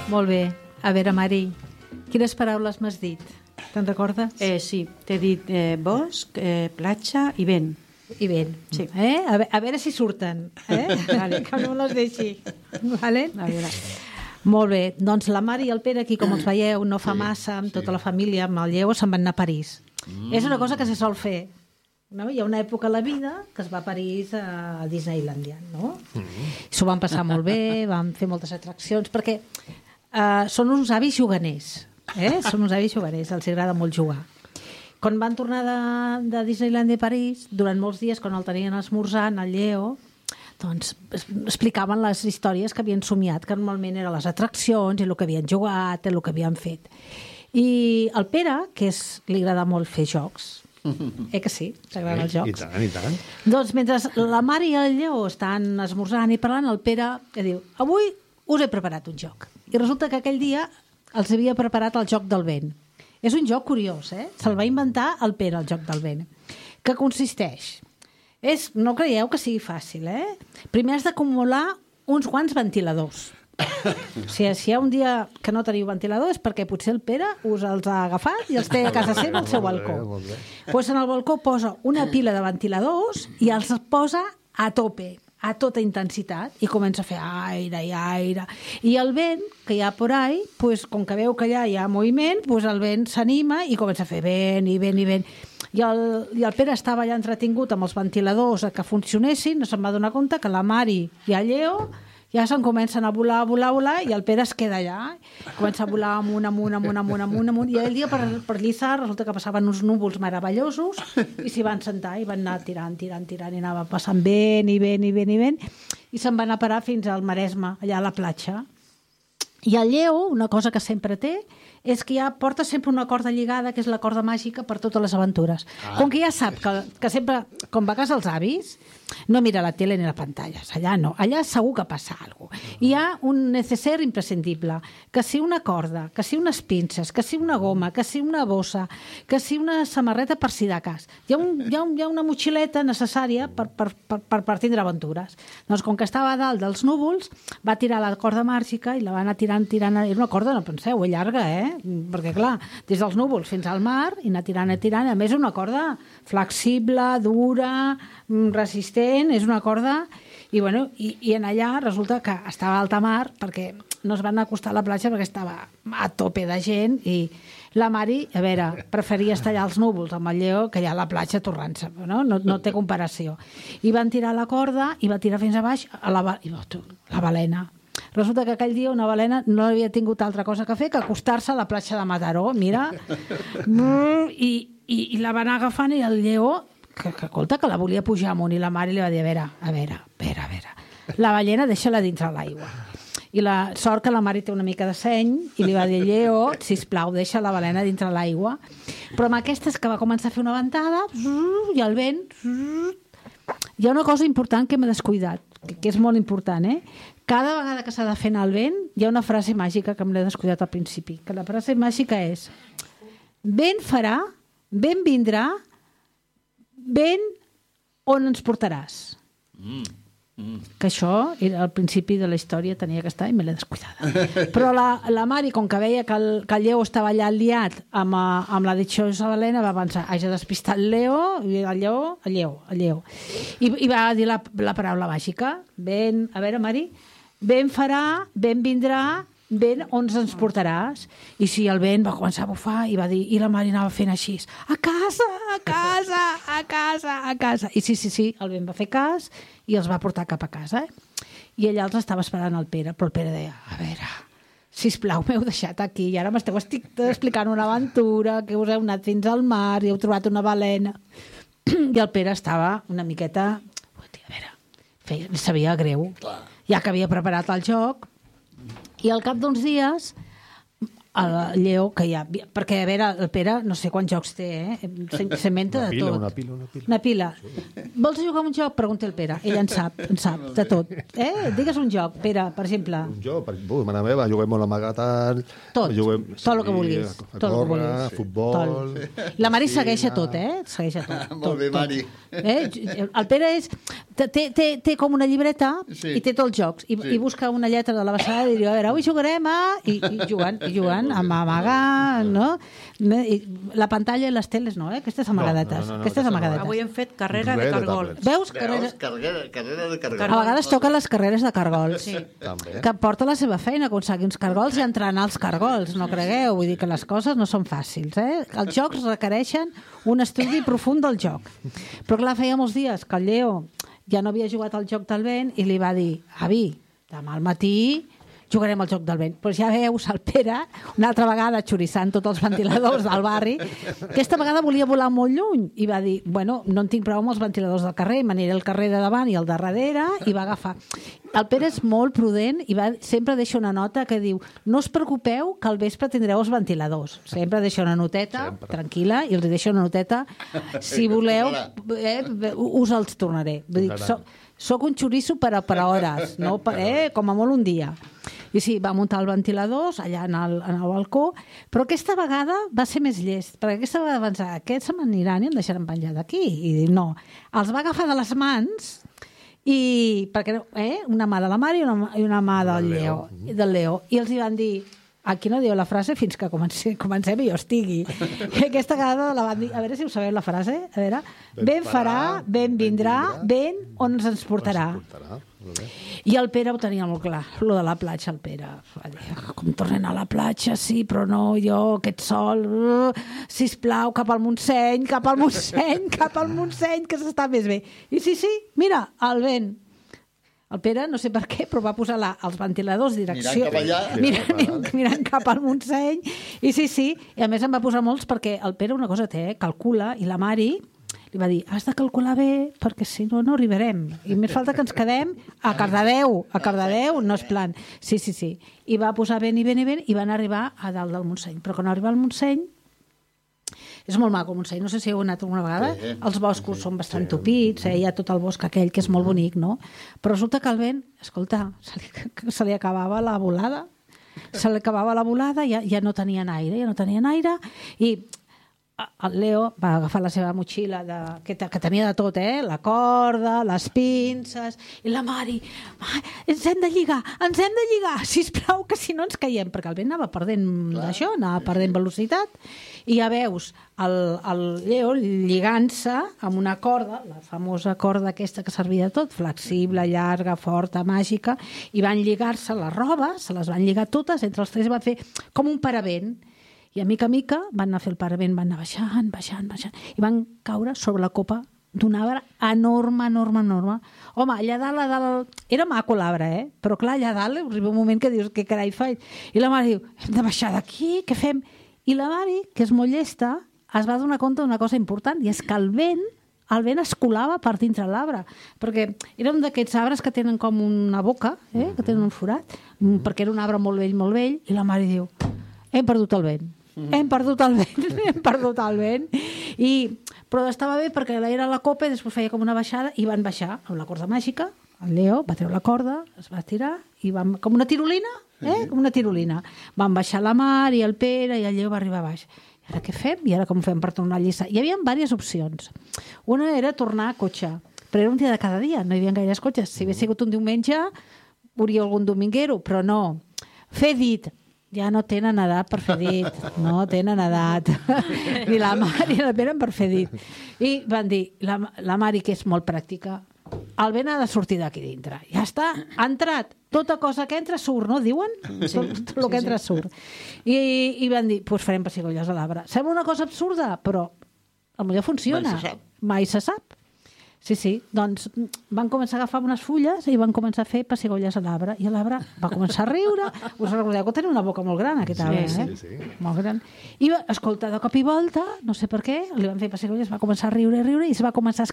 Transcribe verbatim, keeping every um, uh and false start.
Molt bé. A veure, Mari, quines paraules m'has dit? Te'n recordes? Eh, sí, t'he dit eh, bosc, eh, platja i vent. I vent. Sí. Eh? A, ve a veure si surten. Eh? Vale, que no les deixi. Vale? A veure. Molt bé. Doncs la Mari i el Pere, aquí com els veieu, no fa massa, amb tota la família, amb el Lleó, se'n van anar a París. Mm. És una cosa que se sol fer. No? Hi ha una època a la vida que es va a París a Disneylandia, no? Mm. S'ho van passar molt bé, van fer moltes atraccions, perquè uh, són uns avis juganers, eh? Són uns avis juganers, els agrada molt jugar. Quan van tornar de, de Disneylandia a París, durant molts dies, quan el tenien esmorzant, el Lleó, doncs explicaven les històries que havien somiat, que normalment eren les atraccions i el que havien jugat, el que havien fet. I el Pere, que és, li agrada molt fer jocs, eh que sí? T'agraden els jocs? I tant, i tant. Doncs mentre la Mari i el Lleó estan esmorzant i parlant, el Pere que diu, avui us he preparat un joc. I resulta que aquell dia els havia preparat el joc del vent. És un joc curiós, eh? Se'l va inventar el Pere, el joc del vent. Que consisteix... És, no creieu que sigui fàcil, eh? Primer has d'acumular uns quants ventiladors. O sigui, si hi ha un dia que no teniu ventilador és perquè potser el Pere us els ha agafat i els té a casa seva al seu balcó. Doncs en el balcó posa una pila de ventiladors i els posa a tope, a tota intensitat, i comença a fer aire i aire. I el vent, que hi ha por ahí, pues, com que veu que allà hi ha moviment, pues el vent s'anima i comença a fer vent i vent i vent. I el, i el Pere estava allà entretingut amb els ventiladors a que funcionessin, no se'n va donar compte que la Mari i el Lleó ja se'n comencen a volar, a volar, a volar, i el Pere es queda allà. Comença a volar amunt, amunt, amunt, amunt, amunt, amunt. I el dia per, per lliçar resulta que passaven uns núvols meravellosos i s'hi van sentar i van anar tirant, tirant, tirant, i anava passant vent i vent i vent i vent, i se'n van anar a parar fins al Maresme, allà a la platja. I el Lleó, una cosa que sempre té, és que ja porta sempre una corda lligada, que és la corda màgica per totes les aventures. Ah. Com que ja sap que, que sempre, com va a casa els avis, no mira la tele ni les pantalles. Allà no. Allà segur que passa alguna cosa. Hi ha un necessaire imprescindible, que si una corda, que si unes pinces, que si una goma, que si una bossa, que si una samarreta per si de cas. Hi ha, un, hi ha, un, hi ha una motxileta necessària per, per, per, per, per tindre aventures. Doncs com que estava a dalt dels núvols, va tirar la corda màgica i la va anar tirant, tirant... Era una corda, no penseu, és llarga, eh? Perquè, clar, des dels núvols fins al mar, i anar tirant, anar tirant. A més, una corda flexible, dura, resistent, és una corda... I, bueno, i, i en allà resulta que estava a alta mar, perquè no es van acostar a la platja perquè estava a tope de gent, i la Mari, a veure, preferia estar allà als núvols amb el Lleó que allà a la platja torrant-se, no? No, no té comparació. I van tirar la corda i va tirar fins a baix a la, i, la balena. Resulta que aquell dia una balena no havia tingut altra cosa que fer que acostar-se a la platja de Mataró, mira, i, i, i la van agafant, i el Lleó, que, que, escolta, que la volia pujar amunt, i la Mare li va dir, a veure, a veure, a veure, a veure, la ballena deixa-la dintre l'aigua. I la sort que la Mare té una mica de seny, i li va dir, Lleó, sisplau, deixa la balena dintre l'aigua. Però amb aquestes que va començar a fer una ventada, i el vent... Hi ha una cosa important que m'he descuidat, que és molt important, eh? Cada vegada que s'ha de fer anar el vent, hi ha una frase màgica que me l'he descuidat al principi, que la frase màgica és: vent farà, vent vindrà, vent on ens portaràs. Mm. Mm. Que això era al principi de la història, tenia que estar, i me l'he descuidada. Però la, la Mari, com que veia que el, que el Lleó estava allà liat amb, amb la ditxosa balena, va pensar, haja despistat el Lleó, i el Lleó, el Lleó, el Lleó. I, i va dir la, la paraula màgica, vent, a veure, Mari, vent farà, vent vindrà, vent on ens portaràs. I sí, el vent va començar a bufar i va dir, i la Mari anava fent així, a casa, a casa, a casa, a casa. I sí, sí, sí, el vent va fer cas i els va portar cap a casa. Eh? I ella els estava esperant el Pere, però el Pere deia, a veure, sisplau, m'heu deixat aquí i ara m'esteu explicant una aventura, que us heu anat fins al mar i heu trobat una balena. I el Pere estava una miqueta, a veure, feia, sabia greu, ja que havia preparat el joc. I al cap d'uns dies el Lleó, que ja... Perquè, a veure, el Pere no sé quants jocs té, eh? S'inventa de tot. Una pila, una pila. Una pila. Sí. Vols jugar un joc? Pregunta el Pere. Ell en sap, en sap, de tot. Eh? Digues un joc, Pere, per exemple. Un joc, per exemple, mare meva, juguem molt a amagat, tot, juguem, tot el que vulguis. A, a tot córrer, vulguis. a futbol... Tot. La Mari segueix a tot, eh? Segueix a tot. Molt bé, Mari. Eh? El Pere és... Té, té, té com una llibreta sí. i té tots els jocs. I, sí. I busca una lletra de la passada i diu, a veure, avui jugarem a... I, i jugant, i jugant, amb amagar, no? I la pantalla i les teles, no, eh? Aquestes amagadetes. No, no, no, no, aquestes amagadetes. Avui hem fet carrera de cargols. Veus? Carrera, carrera, carrera de cargols. A vegades toquen les carreres de cargols. Sí. Que porta la seva feina aconseguir uns cargols i entrenar els cargols, no cregueu? Vull dir que les coses no són fàcils, eh? Els jocs requereixen un estudi profund del joc. Però clar, feia molts dies que el Lleó ja no havia jugat al joc del vent i li va dir, avi, demà al matí jugarem al joc del vent. Però ja veus el Pere, una altra vegada xurissant tots els ventiladors del barri, aquesta vegada volia volar molt lluny i va dir, bueno, no en tinc prou amb els ventiladors del carrer, m'aniré al carrer de davant i al de darrere, i va agafar. El Pere és molt prudent i va, sempre deixa una nota que diu, no us preocupeu que al vespre tindreu els ventiladors. Sempre deixa una noteta, sempre. Tranquil·la, i els deixa una noteta. Si voleu, eh, us els tornaré. Vull dir, soc, soc un xoriço per a, per a hores, no? Eh, com a molt un dia. I sí, va muntar els ventiladors allà en el, en el balcó, però aquesta vegada va ser més llest, perquè aquesta vegada va pensar, aquests se m'aniran i em deixaran penjar d'aquí. I dir, no, els va agafar de les mans i, perquè, eh, una mà de la Mari i una, i una mà del Lleó, del Lleó. I els hi van dir, aquí no diu la frase fins que comencem, comencem i jo estigui. I aquesta vegada la van dir, a veure si ho sabeu la frase, a veure, ben farà, ben vindrà, ben on ens portarà. I el Pere ho tenia molt clar, lo de la platja, el Pere va dir, com tornen a la platja, sí, però no, jo, aquest sol, uh, sisplau, cap al Montseny, cap al Montseny, cap al Montseny, que s'està més bé. I sí, sí, mira, el vent. El Pere, no sé per què, però va posar la, els ventiladors direcció... Mirant cap allà. Mirant, mirant, mirant cap al Montseny. I sí, sí, i a més em va posar molts perquè el Pere una cosa té, calcula, i la Mari li va dir, has de calcular bé perquè si no, no arribarem. I més falta que ens quedem a Cardedeu. A Cardedeu no és plan. Sí, sí, sí. I va posar vent i vent i vent i van arribar a dalt del Montseny. Però quan arriba al Montseny, és molt maco el Montseny, no sé si heu anat alguna vegada, sí, els boscos sí, són bastant sí, tupits, eh? Hi ha tot el bosc aquell que és molt bonic, no? Però resulta que el vent, escolta, se li, se li acabava la volada, se li acabava la volada, ja, ja no tenien aire, ja no tenien aire, i el Leo va agafar la seva motxilla de, que, que tenia de tot, eh? La corda, les pinces, i la Mari, ens hem de lligar, ens hem de lligar, sisplau, que si no ens caiem, perquè el vent anava perdent d'això, anava perdent velocitat, i ja veus el, el Leo lligant-se amb una corda, la famosa corda aquesta que servia de tot, flexible, llarga, forta, màgica, i van lligar-se les robes, se les van lligar totes, entre els tres van fer com un paravent, i a mica a mica van anar a fer el paravent, van anar baixant, baixant, baixant, i van caure sobre la copa d'un arbre enorme, enorme, enorme. Home, allà dalt, allà dalt... Era maco l'arbre, eh? Però clar, allà dalt arriba un moment que dius, què carai faig? I la Mari diu, hem de baixar d'aquí, què fem? I la Mari, que és molt llesta, es va donar compte d'una cosa important, i és que el vent, el vent es colava per dintre l'arbre, perquè era un d'aquests arbres que tenen com una boca, eh? Que tenen un forat, perquè era un arbre molt vell, molt vell, i la Mari diu, hem perdut el vent. Hem perdut el vent, hem perdut el vent. I, però estava bé perquè era la copa i després feia com una baixada i van baixar amb la corda màgica. El Leo va treure la corda, es va tirar i van, com una tirolina, eh? Com una tirolina. Van baixar la Mar i el Pere i el Leo va arribar a baix. I ara què fem? I ara com fem per tornar a lliçar? Hi havia diverses opcions. Una era tornar a cotxe, però era un dia de cada dia, no hi havia gaires cotxes. Si hagués sigut un diumenge, hauria algun dominguero, però no. Fer dit, ja no tenen edat per fer dit, no tenen edat. Ni la Mari ni el Pere per fer dit. I van dir, la, la Mari, que és molt pràctica, el vent ha de sortir d'aquí dintre. Ja està, ha entrat. Tota cosa que entra surt, no? Diuen? Sí, tot, tot el que entra surt. I, i van dir, doncs pues farem pessigolles a l'arbre. Sembla una cosa absurda, però potser funciona. Mai se sap. Mai se sap. Sí, sí, doncs van començar a agafar unes fulles i van començar a fer pessigolles a l'arbre, i l'arbre va començar a riure. Us recordeu que tenia una boca molt gran, aquest arbre, sí, eh? sí, sí. Molt gran. I, escolta, de cop i volta, no sé per què, li van fer pessigolles, va començar a riure i riure, i es va començar a